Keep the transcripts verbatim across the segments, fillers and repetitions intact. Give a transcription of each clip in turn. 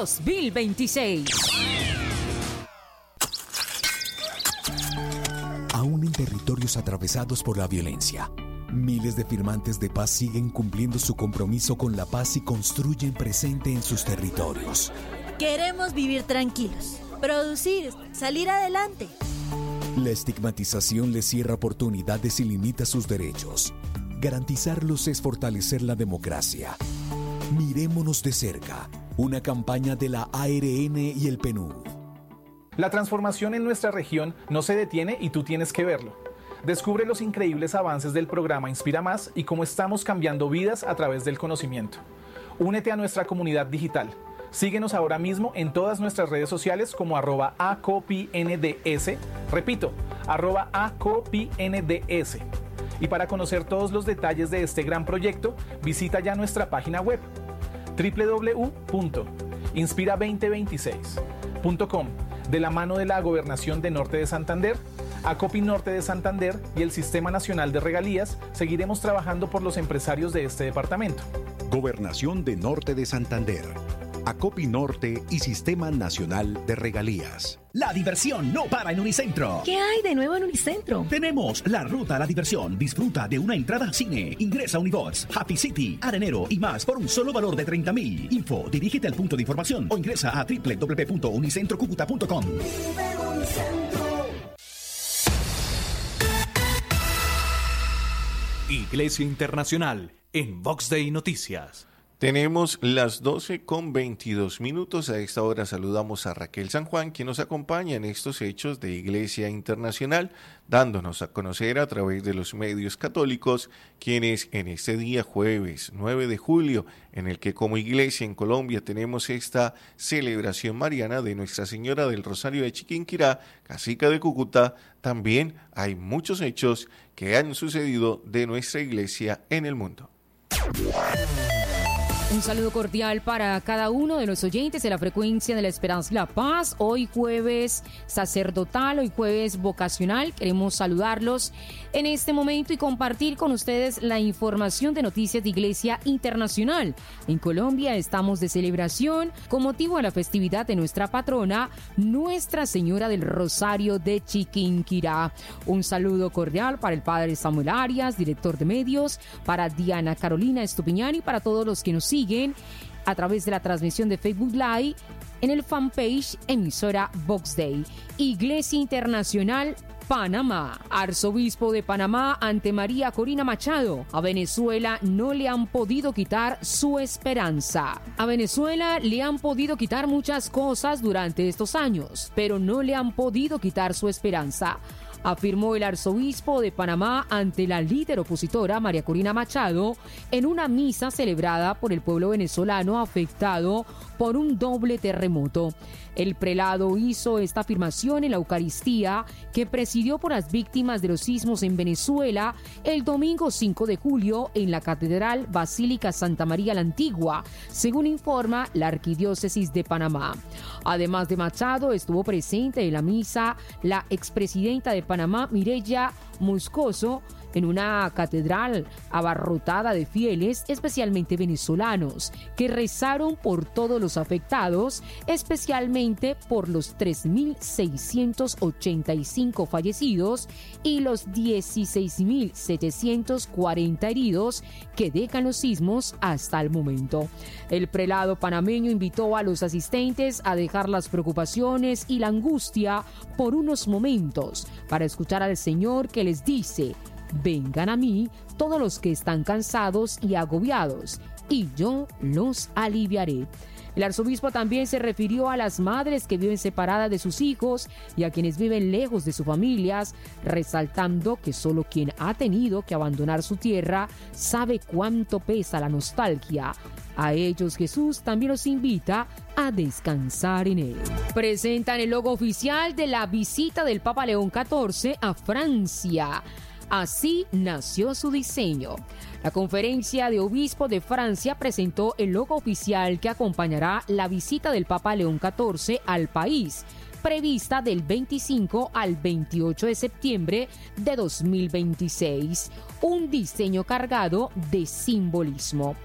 dos mil veintiséis. Aún en territorios atravesados por la violencia, miles de firmantes de paz siguen cumpliendo su compromiso con la paz y construyen presente en sus territorios. Queremos vivir tranquilos, producir, salir adelante. La estigmatización les cierra oportunidades y limita sus derechos. Garantizarlos es fortalecer la democracia. Mirémonos de cerca. Una campaña de la A R N y el P N U D. La transformación en nuestra región no se detiene y tú tienes que verlo. Descubre los increíbles avances del programa Inspira Más y cómo estamos cambiando vidas a través del conocimiento. Únete a nuestra comunidad digital. Síguenos ahora mismo en todas nuestras redes sociales como arroba ACOPINDS. Repito, arroba ACOPINDS. Y para conocer todos los detalles de este gran proyecto, visita ya nuestra página web doble u doble u doble u punto inspira dos mil veintiséis punto com. De la mano de la Gobernación de Norte de Santander, Acopi Norte de Santander y el Sistema Nacional de Regalías, seguiremos trabajando por los empresarios de este departamento. Gobernación de Norte de Santander, Acopi Norte y Sistema Nacional de Regalías. La diversión no para en Unicentro. ¿Qué hay de nuevo en Unicentro? Tenemos la ruta a la diversión. Disfruta de una entrada al cine. Ingresa a Unibox, Happy City, Arenero y más por un solo valor de treinta mil. Info, dirígete al punto de información o ingresa a doble u doble u doble u punto unicentro cúcuta punto com. Iglesia Internacional en Vox Day Noticias. Tenemos las doce con veintidós minutos. A esta hora saludamos a Raquel San Juan, quien nos acompaña en estos hechos de Iglesia Internacional, dándonos a conocer a través de los medios católicos, quienes en este día jueves nueve de julio, en el que como iglesia en Colombia tenemos esta celebración mariana de Nuestra Señora del Rosario de Chiquinquirá, cacica de Cúcuta, también hay muchos hechos que han sucedido de nuestra iglesia en el mundo. Un saludo cordial para cada uno de los oyentes de la frecuencia de la Esperanza y la Paz. Hoy jueves sacerdotal, hoy jueves vocacional. Queremos saludarlos en este momento y compartir con ustedes la información de noticias de Iglesia Internacional. En Colombia estamos de celebración con motivo de la festividad de nuestra patrona, Nuestra Señora del Rosario de Chiquinquirá. Un saludo cordial para el padre Samuel Arias, director de medios, para Diana Carolina Estupiñán y para todos los que nos siguen a través de la transmisión de Facebook Live en el fanpage emisora Vox Day. Iglesia Internacional Panamá. Arzobispo de Panamá ante María Corina Machado. A Venezuela no le han podido quitar su esperanza. A Venezuela le han podido quitar muchas cosas durante estos años, pero no le han podido quitar su esperanza, afirmó el arzobispo de Panamá ante la líder opositora María Corina Machado en una misa celebrada por el pueblo venezolano afectado por un doble terremoto. El prelado hizo esta afirmación en la Eucaristía que presidió por las víctimas de los sismos en Venezuela el domingo cinco de julio en la Catedral Basílica Santa María la Antigua, según informa la Arquidiócesis de Panamá. Además de Machado, estuvo presente en la misa la expresidenta de Panamá, Mireya Moscoso, en una catedral abarrotada de fieles, especialmente venezolanos, que rezaron por todos los afectados, especialmente por los tres mil seiscientos ochenta y cinco fallecidos y los dieciséis mil setecientos cuarenta heridos que dejan los sismos hasta el momento. El prelado panameño invitó a los asistentes a dejar las preocupaciones y la angustia por unos momentos para escuchar al Señor que les dice: vengan a mí todos los que están cansados y agobiados, y yo los aliviaré. El arzobispo también se refirió a las madres que viven separadas de sus hijos y a quienes viven lejos de sus familias, resaltando que solo quien ha tenido que abandonar su tierra sabe cuánto pesa la nostalgia. A ellos Jesús también los invita a descansar en él. Presentan el logo oficial de la visita del Papa León catorce a Francia. Así nació su diseño. La Conferencia de Obispos de Francia presentó el logo oficial que acompañará la visita del Papa León catorce al país, prevista del veinticinco al veintiocho de septiembre de dos mil veintiséis. Un diseño cargado de simbolismo.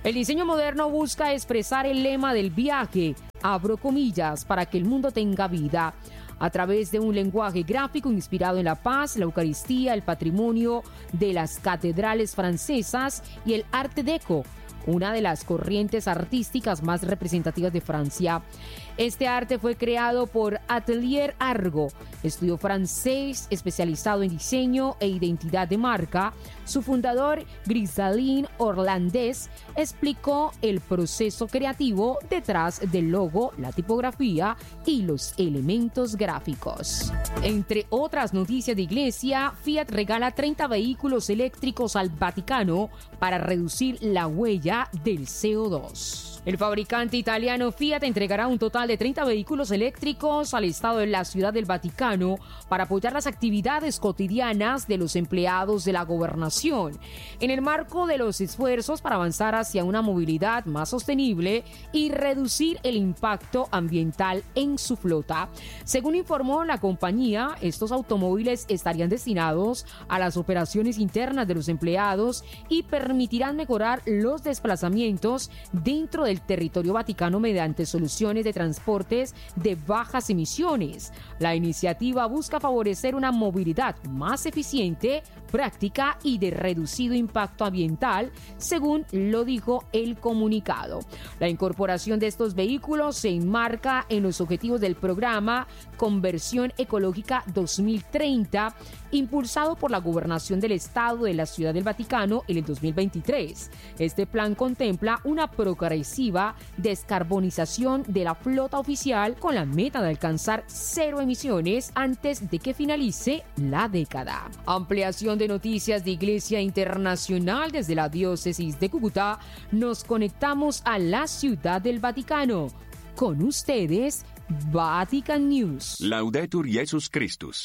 El diseño moderno busca expresar el lema del viaje, abro comillas, para que el mundo tenga vida, a través de un lenguaje gráfico inspirado en la paz, la Eucaristía, el patrimonio de las catedrales francesas y el Arte Deco, una de las corrientes artísticas más representativas de Francia. Este arte fue creado por Atelier Argo, estudio francés especializado en diseño e identidad de marca. Su fundador, Grisalin Orlandés, explicó el proceso creativo detrás del logo, la tipografía y los elementos gráficos. Entre otras noticias de iglesia, Fiat regala treinta vehículos eléctricos al Vaticano para reducir la huella del C O dos. El fabricante italiano Fiat entregará un total de treinta vehículos eléctricos al Estado de la Ciudad del Vaticano para apoyar las actividades cotidianas de los empleados de la gobernación, en el marco de los esfuerzos para avanzar hacia una movilidad más sostenible y reducir el impacto ambiental en su flota. Según informó la compañía, estos automóviles estarían destinados a las operaciones internas de los empleados y permitirán mejorar los desplazamientos dentro de del territorio vaticano mediante soluciones de transportes de bajas emisiones. La iniciativa busca favorecer una movilidad más eficiente, práctica y de reducido impacto ambiental, según lo dijo el comunicado. La incorporación de estos vehículos se enmarca en los objetivos del programa Conversión Ecológica dos mil treinta, impulsado por la Gobernación del Estado de la Ciudad del Vaticano en el dos mil veintitrés. Este plan contempla una progresiva descarbonización de la flota oficial con la meta de alcanzar cero emisiones antes de que finalice la década. Ampliación de noticias de Iglesia Internacional desde la diócesis de Cúcuta. Nos conectamos a la Ciudad del Vaticano. Con ustedes, Vatican News. Laudetur Jesus Christus.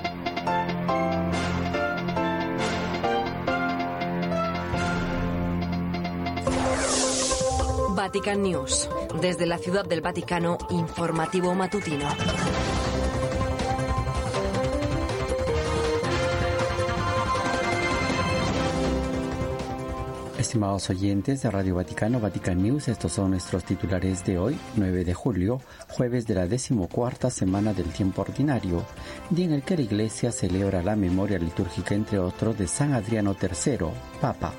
Vatican News. Desde la Ciudad del Vaticano, informativo matutino. Estimados oyentes de Radio Vaticano, Vatican News, estos son nuestros titulares de hoy, nueve de julio, jueves de la decimocuarta semana del tiempo ordinario, día en el que la Iglesia celebra la memoria litúrgica, entre otros, de San Adriano tercero, Papa.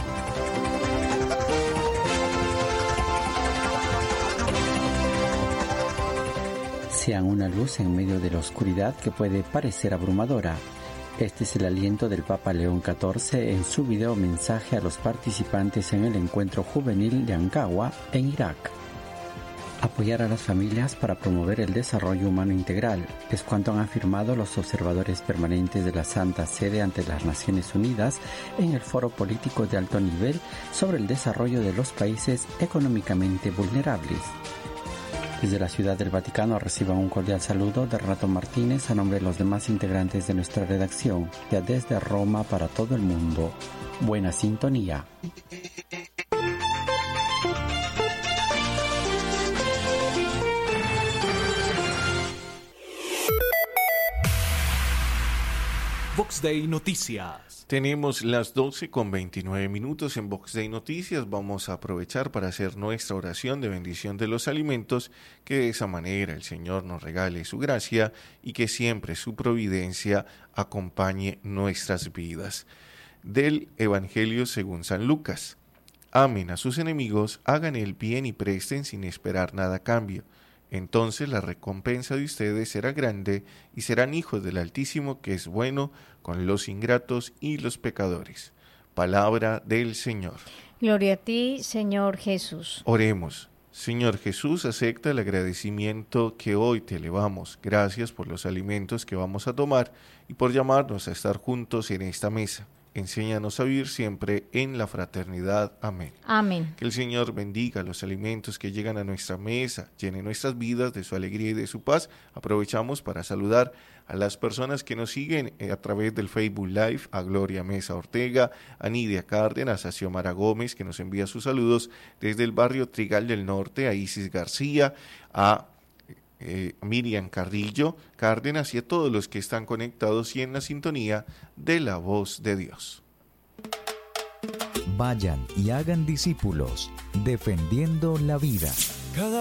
Sean una luz en medio de la oscuridad que puede parecer abrumadora. Este es el aliento del Papa León catorce en su video mensaje a los participantes en el encuentro juvenil de Ankawa, en Irak. Apoyar a las familias para promover el desarrollo humano integral es cuanto han afirmado los observadores permanentes de la Santa Sede ante las Naciones Unidas en el Foro Político de Alto Nivel sobre el desarrollo de los países económicamente vulnerables. Desde la Ciudad del Vaticano reciban un cordial saludo de Renato Martínez a nombre de los demás integrantes de nuestra redacción, ya desde Roma para todo el mundo. Buena sintonía. Vox Day Noticias. Tenemos las doce con veintinueve minutos en Vox Day Noticias. Vamos a aprovechar para hacer nuestra oración de bendición de los alimentos, que de esa manera el Señor nos regale su gracia y que siempre su providencia acompañe nuestras vidas. Del Evangelio según San Lucas. Amen a sus enemigos, hagan el bien y presten sin esperar nada a cambio. Entonces la recompensa de ustedes será grande y serán hijos del Altísimo, que es bueno con los ingratos y los pecadores. Palabra del Señor. Gloria a ti, Señor Jesús. Oremos. Señor Jesús, acepta el agradecimiento que hoy te elevamos. Gracias por los alimentos que vamos a tomar y por llamarnos a estar juntos en esta mesa. Enséñanos a vivir siempre en la fraternidad. Amén. Amén. Que el Señor bendiga los alimentos que llegan a nuestra mesa, llene nuestras vidas de su alegría y de su paz. Aprovechamos para saludar a las personas que nos siguen a través del Facebook Live, a Gloria Mesa Ortega, a Nidia Cárdenas, a Xiomara Gómez, que nos envía sus saludos desde el barrio Trigal del Norte, a Isis García, a Eh, Miriam Carrillo Cárdenas y a todos los que están conectados y en la sintonía de la voz de Dios. Vayan y hagan discípulos, defendiendo la vida. Cada